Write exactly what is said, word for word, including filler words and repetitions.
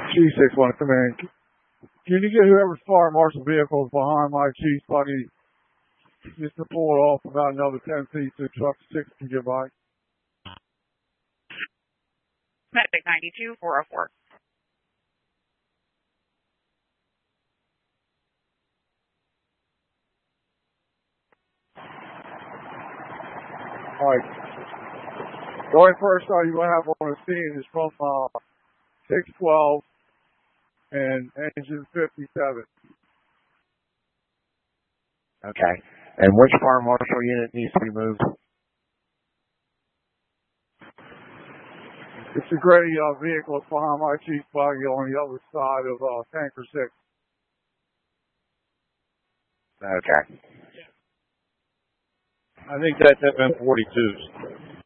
G six one, come in. Can you get whoever's fire marshal vehicle is behind my Chief's buggy just to pull it off about another ten feet so truck six can get by? Medic ninety-two, four oh four. All right. The only first uh, you're going to have on the scene is from uh, six twelve and engine fifty-seven. Okay. And which fire marshal unit needs to be moved? It's a gray uh, vehicle behind my Chief's buggy on the other side of uh, Tanker six. Okay. I think that's F M forty-twos.